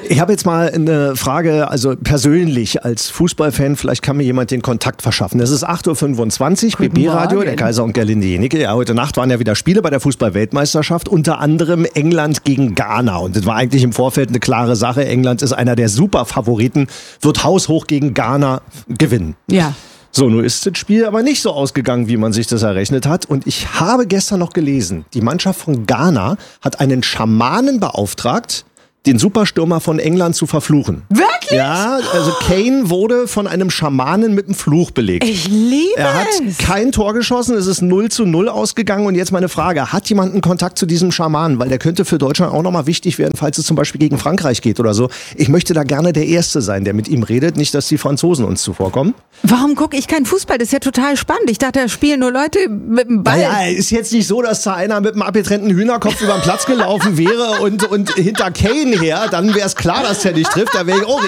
Ich habe jetzt mal eine Frage, also persönlich als Fußballfan, vielleicht kann mir jemand den Kontakt verschaffen. Es ist 8.25 Uhr, BB-Radio, der Kaiser und Gerlinde Jenecke. Ja, heute Nacht waren ja wieder Spiele bei der Fußball-Weltmeisterschaft, unter anderem England gegen Ghana. Und das war eigentlich im Vorfeld eine klare Sache. England ist einer der Superfavoriten, wird haushoch gegen Ghana gewinnen. Ja. So, nun ist das Spiel aber nicht so ausgegangen, wie man sich das errechnet hat. Und ich habe gestern noch gelesen, die Mannschaft von Ghana hat einen Schamanen beauftragt, den Superstürmer von England zu verfluchen. Wirklich? Ja, also Kane wurde von einem Schamanen mit einem Fluch belegt. Ich liebe es. Er hat kein Tor geschossen, es ist 0:0 ausgegangen. Und jetzt meine Frage, hat jemand einen Kontakt zu diesem Schamanen? Weil der könnte für Deutschland auch nochmal wichtig werden, falls es zum Beispiel gegen Frankreich geht oder so. Ich möchte da gerne der Erste sein, der mit ihm redet. Nicht, dass die Franzosen uns zuvorkommen. Warum gucke ich keinen Fußball? Das ist ja total spannend. Ich dachte, da spielen nur Leute mit dem Ball. Naja, ist jetzt nicht so, dass da einer mit einem abgetrennten Hühnerkopf über den Platz gelaufen wäre und hinter Kane her, dann wäre es klar, dass der nicht trifft. Da wäre ich auch